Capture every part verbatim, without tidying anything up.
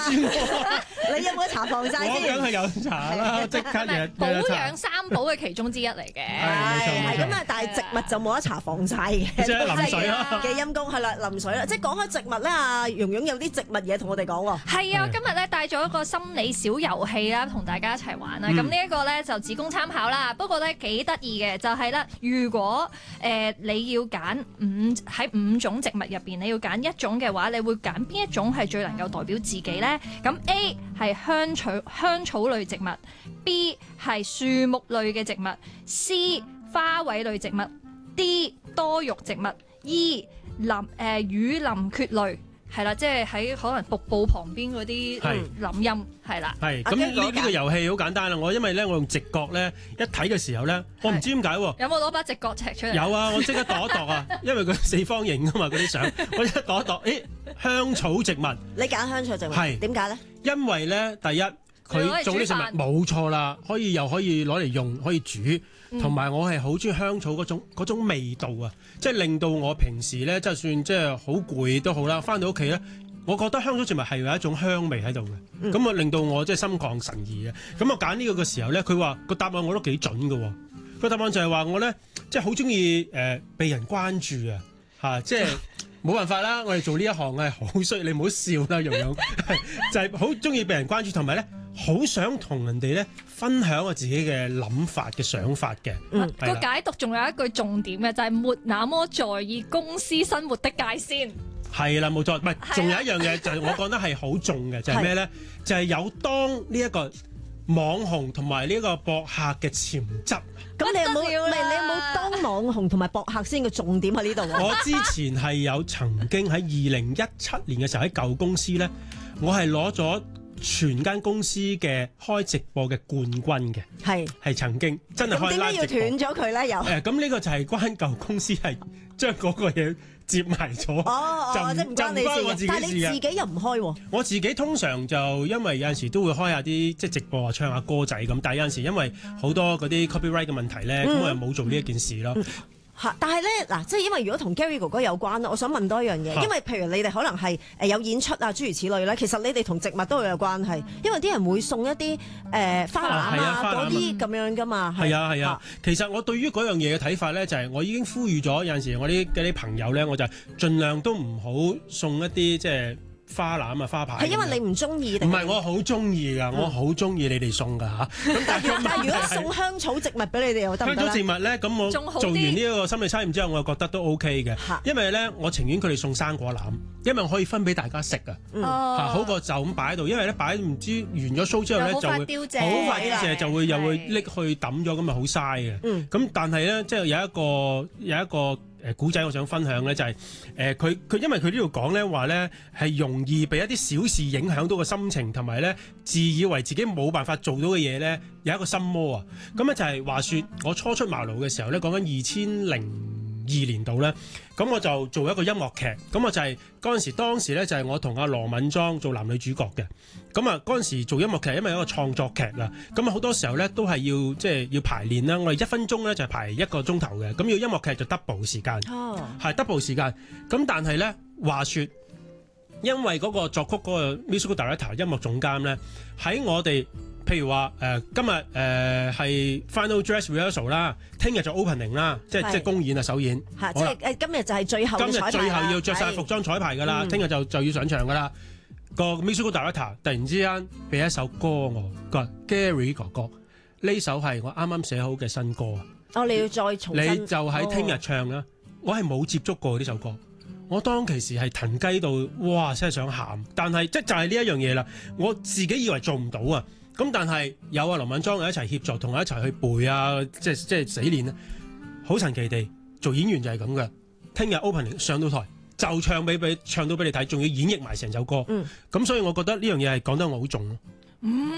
先喎。 你有冇搽防曬先？ 我梗係有搽啦，即刻日保養三寶嘅其中之一嚟嘅。 係係咁啊，但係植物就冇得搽防曬嘅。 即係淋水啦。 嘅陰公係啦，淋水啦。即係講開植物咧，阿蓉蓉有啲植物嘢同我哋講喎。 係啊，今日咧帶咗一個心理小遊戲啦，同大家一齊玩啦。咁呢一個咧就只供參考啦。不過咧幾得意嘅就係咧，如果誒你要揀五喺五種植物入邊，你要揀一種嘅話，你會揀邊一種係最能夠代表自己咧？咁 A 係香草香草類植物 ，B 係樹木類嘅植物 ，C 花卉類植物 ，D 多肉植物 ，E 林誒、呃、雨林蕨類。係啦，即係喺可能瀑布旁邊嗰啲林蔭，係啦。 係咁呢呢個遊戲好簡單啦，我因為咧我用直覺咧一睇嘅時候咧，我唔知點解喎。 有冇攞把直覺尺出嚟？ 有啊，我即刻度一度啊，因為佢四方形㗎嘛嗰啲相，我一度一度，誒香草植物。 你揀香草植物係點解咧？ 因為咧第一佢種啲食物冇錯啦，可以又可以攞嚟用，可以煮。同埋我係好中意香草嗰種嗰種味道啊，即係令到我平時咧，就算即係好攰都好啦，翻到屋企咧，我覺得香草植物係有一種香味喺度嘅，咁啊、嗯、令到我即係心曠神怡嘅。咁我揀呢個嘅時候咧，佢話個答案我都幾準嘅。個答案就係話我咧，即係好中意誒被人關注啊，嚇即係冇辦法啦。我哋做呢一行係好需要，你唔好笑啦，蓉蓉，就係好中意被人關注，同埋咧。好想同人哋咧分享我自己嘅諗法嘅想法嘅。 嗯，個解讀仲有一句重點嘅，就係、是、沒那麼在意公司生活的界線。 係啦，冇錯，唔係，仲有一樣嘢就係我覺得係好重嘅，就係咩咧？就係有當呢一個網紅同埋呢個博客嘅潛質。 咁你有冇？唔係你有冇當網紅同埋博客先嘅重點喺呢度？ 我之前係有曾經喺二零一七年嘅時候喺舊公司咧，我係攞咗。全間公司嘅開直播嘅冠軍嘅，係係曾經真係開 live 直播。咁點解要斷咗佢咧？又誒咁呢個就係關舊公司係將嗰個嘢接埋咗。哦哦，即係唔關你事。但係你自己又唔開喎。我自己通常就因為有陣時都會開下啲即係直播啊，唱下歌仔咁。但係有陣時因為好多嗰啲 copyright 嘅問題咧，咁、嗯、我又冇做呢一件事咯。嗯嗯、但係咧嗱，即係因為如果同 Gary 哥哥有關，我想問多一樣嘢，因為譬如你哋可能係誒有演出啊諸如此類咧，其實你哋同植物都有關係，因為啲人會送一啲誒、呃、花籃啊嗰啲咁樣噶嘛。係啊係啊，啊，其實我對於嗰樣嘢嘅睇法咧，就係、是、我已經呼籲咗有陣時我啲嗰啲朋友咧，我就盡量都唔好送一啲即係。花籃啊，花牌係因為你唔中意？唔係，我好中意㗎，我好中意你哋送㗎嚇。咁但係但係如果送香草植物俾你哋又得唔得？香草植物咧，咁我做完呢一個心理測驗之後，我又覺得都 OK 嘅。因為咧，我情願佢哋送生果籃，因為我可以分俾大家食啊。嗯、好過就咁擺喺度，因為咧擺唔知完咗 show 之後咧就會好快凋謝，就會又會拎去抌咗，咁咪好嘥嘅。咁、嗯、但係咧，即係有一個有一個。誒古仔我想分享咧就係誒佢佢因為佢呢度講咧話咧係容易被一啲小事影響到個心情，同埋咧自以為自己冇辦法做到嘅嘢咧有一個心魔啊。咁咧就係話說我初出茅廬嘅時候咧，講緊二千零二年度咧，咁我就做一個音樂劇，咁我就係嗰陣時當時咧就係我同阿羅敏莊做男女主角嘅。咁啊嗰陣時做音樂劇因為一個創作劇啦，咁啊好多時候咧都係要即係要排練啦。我哋一分鐘咧就係排一個鐘頭嘅，咁要音樂劇就 double 時間，係、oh. double 時間。咁但係咧話說，因為嗰個作曲嗰個 musical director 音樂總監咧喺我哋。譬如話誒、呃、今日誒係、呃、final dress rehearsal 啦，聽日就 opening 啦，即係即係公演啊首演。嚇，即係誒今日就係最後彩排。今日最後要着晒服裝彩排㗎啦，聽日就就要上場㗎啦。個 musical director 突然之間俾一首歌我，佢話 Gary 哥哥呢首係我啱啱寫好嘅新歌啊。哦，你要再重新。你就喺聽日唱啦、哦。我係冇接觸過呢首歌，我當其時係騰雞到哇真係想喊，但係即係就係呢一樣嘢啦。我自己以為做唔到啊。咁但係有啊，羅敏莊一齊協助，同我一齊去背啊，即係即係死練啊，好神奇地做演員就係咁嘅。聽日 opening 上到台就唱俾俾唱到俾你睇，仲要演繹埋成首歌。嗯，咁所以我覺得呢樣嘢係講得我好重咯。嗯。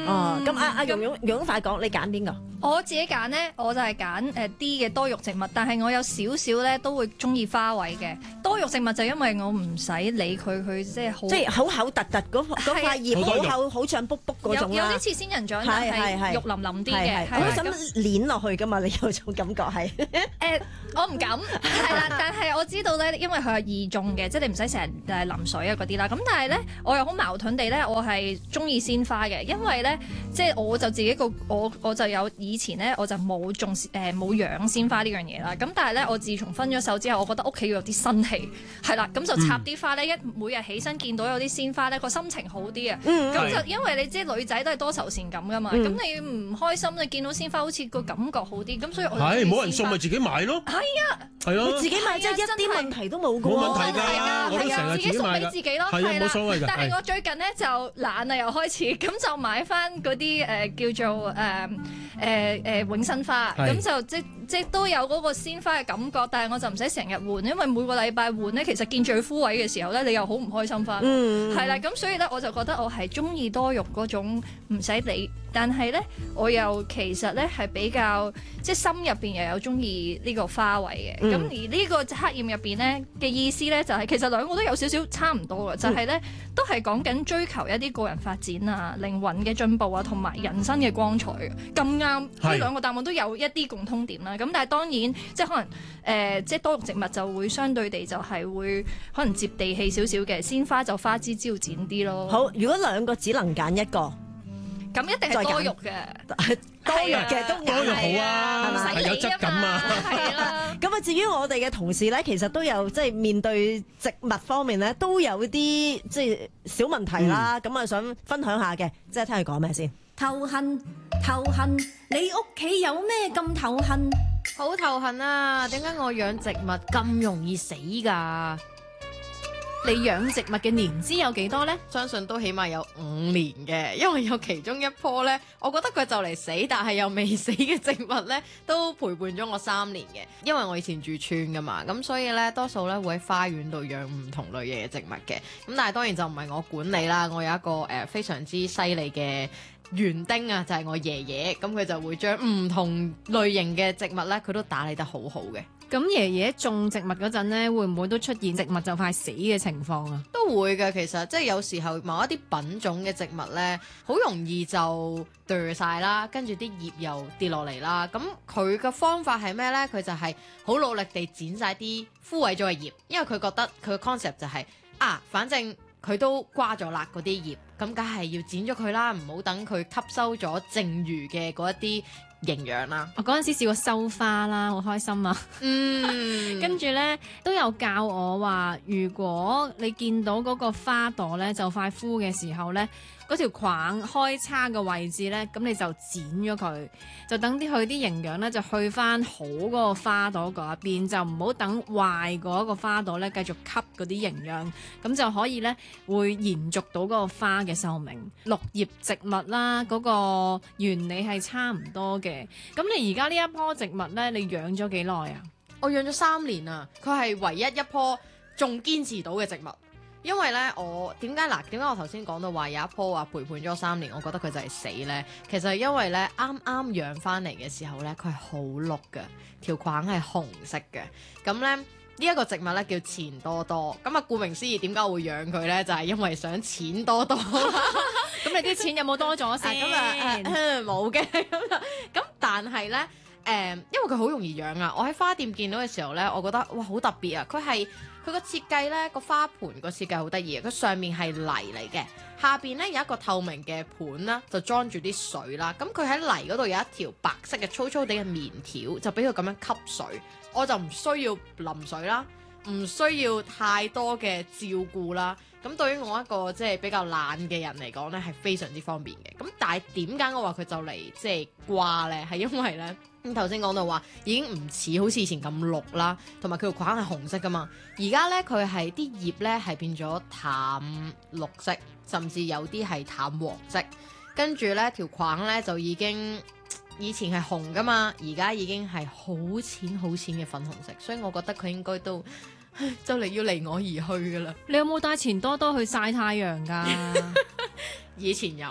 哦，咁阿阿蓉蓉蓉快講，你揀邊個？ 我自己揀咧，我就係揀誒 D 嘅多肉植物，但係我有少少咧都會中意花卉嘅多肉植物，就因為我唔使理佢，佢即係好即係好厚突突嗰嗰塊葉好厚好像卜卜嗰種啦， 有啲似仙人掌，但係肉淋淋啲嘅。 我想攣落去噶嘛，你有種感覺係誒，我唔敢係啦，但係我知道咧，因為佢係易種嘅，即係你唔使成日誒淋水啊嗰啲啦。咁但係咧，我又好矛盾地咧，我係中意鮮花嘅，因為咧即係我就自己個我我就有以前咧我就冇種誒冇養鮮花呢樣嘢啦。咁但係咧，我自從分咗手之後，我覺得屋企要有啲新氣，係啦，咁就插啲花咧，一每日起身見到有啲鮮花咧，個心情好啲啊。咁就因為你知女仔都係多愁善感噶嘛，咁你唔開心，你見到鮮花好似個感覺好啲，咁所以我係冇人送咪自己買咯。 係啊， 係啊， 自己買即係一啲問題都冇㗎。 冇問題㗎，我都成日自己送俾自己咯， 係啊，冇所謂㗎。 但係我最近咧就懶啊，又開始咁就買翻嗰啲誒叫做誒誒誒永生花，咁就即即都有嗰個鮮花嘅感覺，但係我就唔使成日換，因為每個禮拜換咧，其實見最枯萎嘅時候咧，你又好唔開心翻。嗯，係啦，咁所以咧我就覺得我係中意多肉嗰種唔使理，但係咧我又其實咧係比較即係心入邊又有中意呢個花卉嘅。咁、嗯、而呢個黑暗入邊咧嘅意思咧就係、是、其實兩個都有少少差唔多嘅，就係、是、咧都係講緊追求一啲個人發展啊、靈魂嘅進步啊，同埋人生嘅光彩嘅。咁啱呢兩個答案都有一啲共通點啦。咁但係當然即係可能誒、呃，即係多肉植物就會相對地就係會可能接地氣少少嘅，鮮花就花枝招展啲咯。 好，如果兩個只能揀一個。 咁一定係多肉嘅， 多肉嘅都多肉好啊，係有質感啊， 係啦。 咁啊，至於我哋嘅同事咧，其實都有即係面對植物方面咧，都有啲即係小問題啦。咁啊、嗯，想分享下嘅，即係聽佢講咩先。 頭痕頭痕，你屋企有咩咁頭痕？ 好頭痕啊！點解我養植物咁容易死㗎？ 你養植物嘅年資有幾多呢？ 相信都起碼有五年嘅，因為有其中一棵呢，我覺得佢就嚟死，但係又未死嘅植物呢，都陪伴咗我三年嘅。因為我以前住村噶嘛，咁所以呢，多數呢會喺花園度養唔同類型嘅植物嘅。咁但係當然就唔係我管理啦，我有一個誒、呃、非常之犀利嘅園丁啊，就係、是、我爺爺，咁佢就會將唔同類型嘅植物呢，佢都打理得好好嘅。 咁爺爺種植物嗰陣呢，會唔會都出現植物就快死嘅情況啊？ 都會嘅，其實即係有時候某一啲品種嘅植物呢，好容易就掉晒啦，跟住啲葉又跌落嚟啦。咁佢嘅方法係咩呢？佢就係好努力地剪晒啲枯萎咗嘅葉，因為佢覺得佢嘅 concept 就係、是、啊，反正佢都瓜咗啦嗰啲葉，咁梗係要剪咗佢啦，唔好等佢吸收咗剩餘嘅嗰一啲營養啦。 我嗰陣時試過收花啦，好開心啊！嗯，跟住呢都有教我話，如果你見到嗰個花朵呢就快枯嘅時候呢，嗰條框開叉嘅位置呢，咁你就剪咗佢，就等啲佢啲營養呢就去翻好嗰個花朵嗰一邊，就唔好等壞嗰個花朵呢繼續吸嗰啲營養，咁就可以呢會延續到嗰個花嘅壽命。綠葉植物啦，嗰個原理係差唔多嘅。咁你而家呢一棵植物呢，你養咗幾耐啊？ 我養咗三年啊，佢係唯一一棵仲堅持到嘅植物。因為咧，我點解嗱？點解我頭先講到話有一棵話陪伴咗三年，我覺得佢就係死咧。其實係因為咧，啱啱養翻嚟嘅時候咧，佢係好綠嘅，條框係紅色嘅。咁咧呢一個植物咧叫錢多多。咁啊，顧名思義，點解我會養佢咧？就係因為想錢多多。 咁你啲錢有冇多咗先？ 咁啊，冇嘅。咁但係咧。誒、嗯，因為佢好容易養啊！我喺花店見到嘅時候呢，我覺得哇好特別啊！佢係佢個設計呢，個花盆個設計好得意啊！佢上面係泥嚟嘅，下邊呢有一個透明嘅盤啦，就裝住啲水啦。咁佢喺泥嗰度有一條白色嘅粗粗地嘅棉條，就俾佢咁樣吸水。我就唔需要淋水啦，唔需要太多嘅照顧啦。咁對於我一個即係比較懶嘅人嚟講呢，係非常之方便嘅。咁但係點解我話佢就嚟即係掛呢？係因為呢。咁頭先講到話已經唔似好似以前咁綠啦，同埋佢條框係紅色噶嘛。而家呢，佢係啲葉呢係變咗淡綠色，甚至有啲係淡黃色。跟住呢條框呢，就已經以前係紅噶嘛，而家已經係好淺好淺嘅粉紅色。所以我覺得佢應該都就嚟要離我而去噶啦。 你有冇帶錢多多去曬太陽㗎？ 以前有。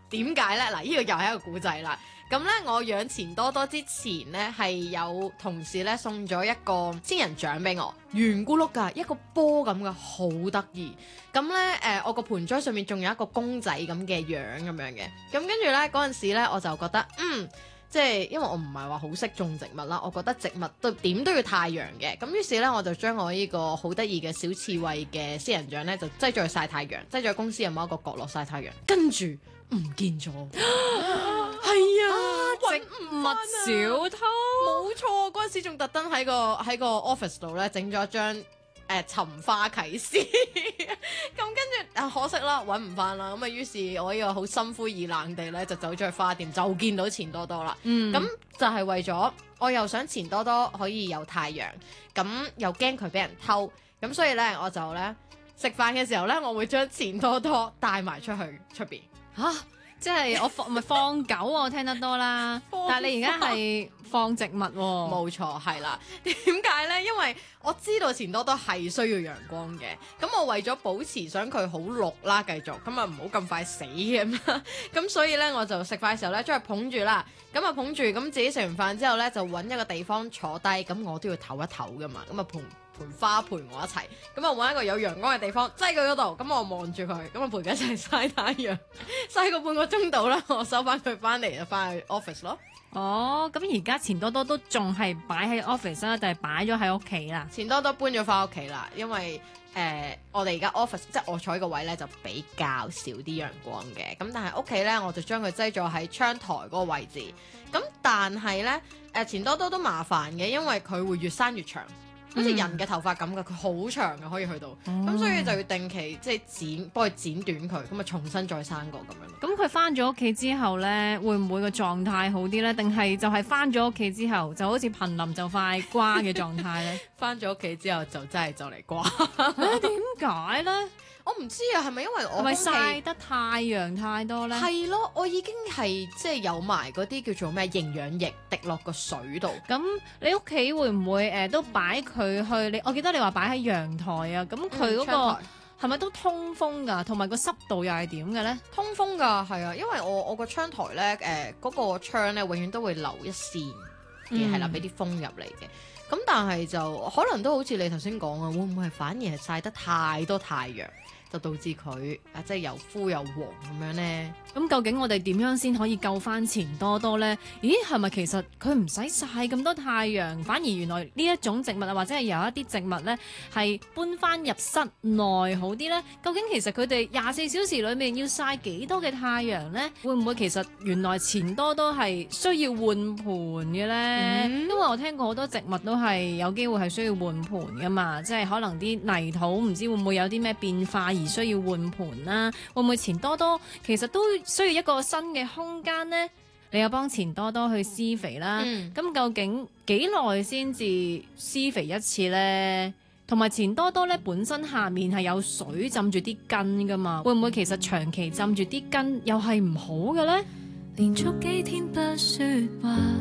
點解咧？嗱，呢個又係一個古仔啦。咁咧，我養錢多多之前咧，係有同事咧送咗一個仙人掌俾我，圓咕碌㗎，一個波咁嘅，好得意。咁咧誒，我個盆栽上面仲有一個公仔咁嘅樣咁樣嘅。咁跟住咧嗰陣時咧，我就覺得嗯。即係因為我唔係話好識種植物啦，我覺得植物都點都要太陽嘅，咁於是咧我就將我呢個好得意嘅小刺猬嘅仙人掌咧就擠咗去曬太陽，擠咗喺公司有某一個角落曬太陽，跟住唔見咗，係啊， 植物小偷， 冇錯，嗰陣時仲特登喺個喺個 office 度咧整咗張誒尋花啟事，咁跟住啊可惜啦，揾唔翻啦，咁啊於是我呢個好心灰意冷地咧就走咗去花店，就見到錢多多啦。嗯，咁就係為咗我又想錢多多可以有太陽，咁又驚佢俾人偷，咁所以咧我就咧食飯嘅時候咧，我會將錢多多帶埋出去出邊嚇。即係我放咪放狗我聽得多啦，但係你而家係放植物喎。 冇錯，係啦。點解呢？因為我知道錢多多係需要陽光嘅，咁我為咗保持想佢好綠啦，繼續咁啊唔好咁快死嘅嘛。咁所以呢，我就食飯嘅時候呢，將佢捧住啦，咁啊捧住，咁自己食完飯之後呢，就揾一個地方坐低，咁我都要唞一唞噶嘛，咁啊捧盆花陪我一齊，咁啊揾一個有陽光嘅地方擠佢嗰度，咁我望住佢，咁啊陪佢一齊曬太陽，曬個半個鐘度啦，我收翻佢翻嚟就翻去 office 咯。 哦，咁而家錢多多都仲係擺喺 office 啦，定係擺咗喺屋企啦？ 錢多多搬咗翻屋企啦，因為誒、呃、我哋而家 office 即係我坐呢個位咧就比較少啲陽光嘅，咁但係屋企咧我就將佢擠咗喺窗台嗰個位置，咁但係咧誒錢多多都麻煩嘅，因為佢會越生越長。好似人嘅頭髮咁嘅，佢好長嘅可以去到，咁、嗯、所以就要定期即係剪，幫佢剪短佢，咁啊重新再生過咁樣。 咁佢翻咗屋企之後咧，會唔會個狀態好啲咧？定係就係翻咗屋企之後，就好似瀕臨就快瓜嘅狀態咧？ 翻咗屋企之後就真係就嚟瓜。 點解咧？ 我唔知啊，係咪因為我係咪曬得太陽太多咧？ 係咯，我已經係即係有埋嗰啲叫做咩營養液滴落個水度。 咁你屋企會唔會誒、呃、都擺佢去？你我記得你話擺喺陽台啊。咁佢嗰個係咪都通風㗎？同埋個濕度又係點嘅咧？ 通風㗎，係啊，因為我我個窗台咧誒嗰個窗咧永遠都會留一線嘅，係啦、嗯，俾啲風入嚟嘅。咁但係就可能都好似你頭先講啊，會唔會係反而係曬得太多太陽？就導致佢啊，即係又枯又黃咁樣呢。 咁究竟我哋點樣先可以救翻錢多多呢？咦，係咪其實佢唔使曬咁多太陽，反而原來呢一種植物啊，或者係有一啲植物呢，係搬翻入室內好啲呢？究竟其實佢哋廿四小時裏面要曬幾多嘅太陽呢？會唔會其實原來錢多多係需要換盆嘅呢？嗯、因為我聽過好多植物都係有機會係需要換盆噶嘛，即係可能啲泥土唔知會唔會有啲咩變化而需要換盆啦？會唔會錢多多其實都需要一個新嘅空間呢？你又幫錢多多去施肥啦，咁、嗯、究竟幾耐先至施肥一次呢？同埋錢多多咧本身下面係有水浸住啲根噶嘛，會唔會其實長期浸住啲根又係唔好嘅呢？連續幾天不說話